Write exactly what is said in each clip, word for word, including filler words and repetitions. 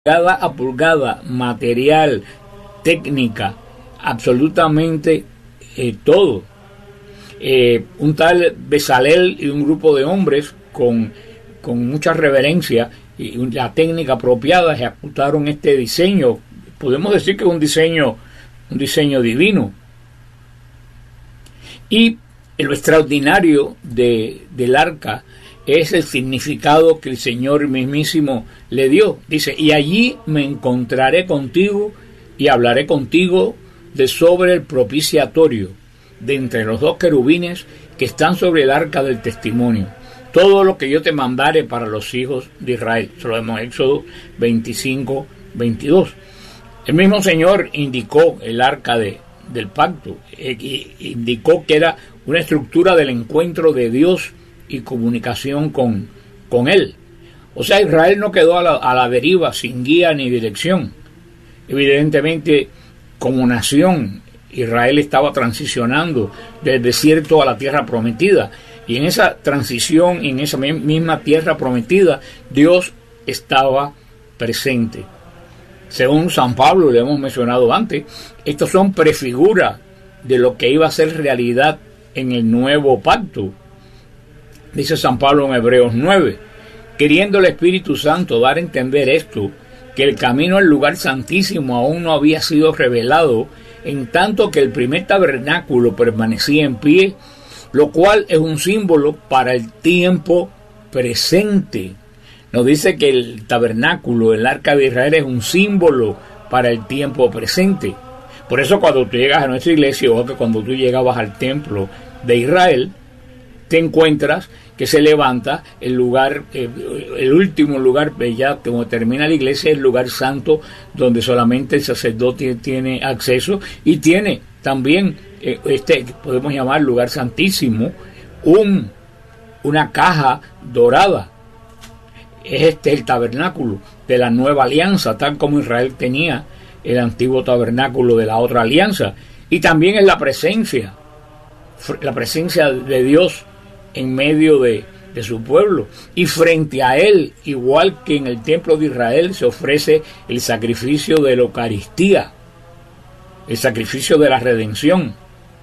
pulgada a pulgada, material, técnica, absolutamente eh, todo. Eh, un tal Bezalel y un grupo de hombres con, con mucha reverencia y la técnica apropiada ejecutaron este diseño. Podemos decir que es un diseño, un diseño divino. Y lo extraordinario de, del arca es el significado que el Señor mismísimo le dio. Dice, y allí me encontraré contigo y hablaré contigo de sobre el propiciatorio, de entre los dos querubines que están sobre el arca del testimonio. Todo lo que yo te mandare para los hijos de Israel. Eso lo vemos en Éxodo veinticinco, veintidós. El mismo Señor indicó el arca de, del pacto. Eh, indicó que era una estructura del encuentro de Dios y comunicación con, con Él. O sea, Israel no quedó a la, a la deriva, sin guía ni dirección. Evidentemente, como nación, Israel estaba transicionando del desierto a la tierra prometida. Y en esa transición, en esa misma tierra prometida, Dios estaba presente. Según San Pablo, le hemos mencionado antes, estos son prefiguras de lo que iba a ser realidad en el nuevo pacto. Dice San Pablo en Hebreos nueve, queriendo el Espíritu Santo dar a entender esto, que el camino al lugar santísimo aún no había sido revelado, en tanto que el primer tabernáculo permanecía en pie, lo cual es un símbolo para el tiempo presente. Nos dice que el tabernáculo, el arca de Israel, es un símbolo para el tiempo presente. Por eso cuando tú llegas a nuestra iglesia, o que cuando tú llegabas al templo de Israel, te encuentras que se levanta el lugar, eh, el último lugar, ya como termina la iglesia, el lugar santo, donde solamente el sacerdote tiene acceso, y tiene también, eh, este podemos llamar lugar santísimo, un, una caja dorada. Es este el tabernáculo de la nueva alianza, tal como Israel tenía el antiguo tabernáculo de la otra alianza. Y también es la presencia, la presencia de Dios en medio de, de su pueblo, y frente a él, igual que en el templo de Israel, se ofrece el sacrificio de la Eucaristía, el sacrificio de la redención.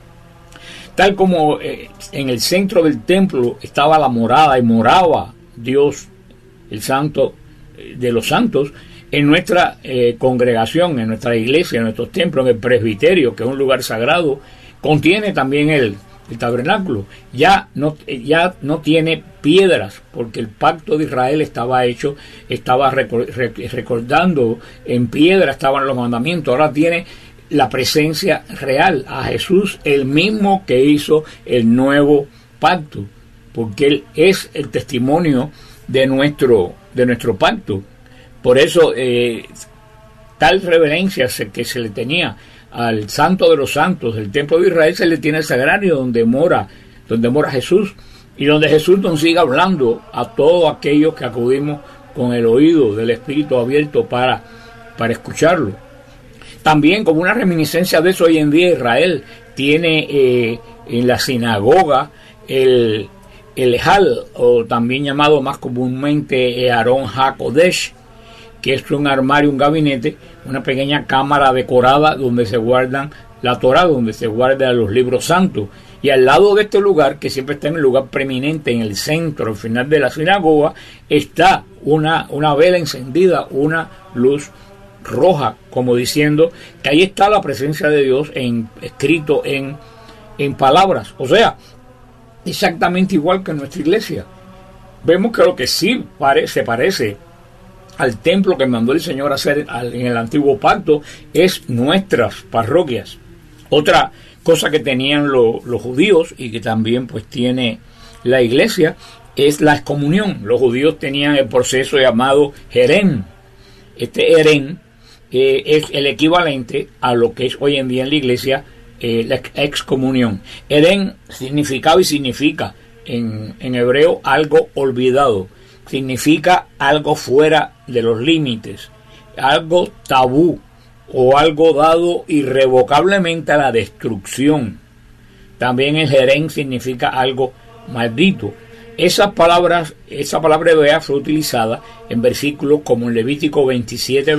Tal como eh, en el centro del templo estaba la morada y moraba Dios, el santo eh, de los santos, en nuestra eh, congregación, en nuestra iglesia, en nuestros templos, en el presbiterio, que es un lugar sagrado, contiene también el El tabernáculo. Ya no, ya no tiene piedras, porque el pacto de Israel estaba hecho, estaba recordando en piedra, estaban los mandamientos. Ahora tiene la presencia real, a Jesús, el mismo que hizo el nuevo pacto, porque Él es el testimonio de nuestro, de nuestro pacto. Por eso, eh, tal reverencia que se le tenía al Santo de los Santos del templo de Israel, se le tiene el sagrario donde mora, donde mora Jesús, y donde Jesús nos sigue hablando a todos aquellos que acudimos con el oído del Espíritu abierto para, para escucharlo. También, como una reminiscencia de eso, hoy en día Israel tiene eh, en la sinagoga el, el Hal, o también llamado más comúnmente Aarón HaKodesh, que es un armario, un gabinete, una pequeña cámara decorada donde se guardan la Torá, donde se guardan los libros santos. Y al lado de este lugar, que siempre está en el lugar preeminente, en el centro, al final de la sinagoga, está una, una vela encendida, una luz roja, como diciendo que ahí está la presencia de Dios en, escrito en, en palabras. O sea, exactamente igual que en nuestra iglesia. Vemos que lo que sí pare, se parece al templo que mandó el Señor a hacer en el antiguo pacto es nuestras parroquias. Otra cosa que tenían lo, los judíos, y que también pues tiene la iglesia, es la excomunión. Los judíos tenían el proceso llamado Herén. Este Herén eh, es el equivalente a lo que es hoy en día en la iglesia eh, la excomunión. Herén significaba y significa en, en hebreo algo olvidado. Significa algo fuera de los límites, algo tabú o algo dado irrevocablemente a la destrucción. También el Herén significa algo maldito. Esas palabras, esa palabra hebrea fue utilizada en versículos como en Levítico veintisiete,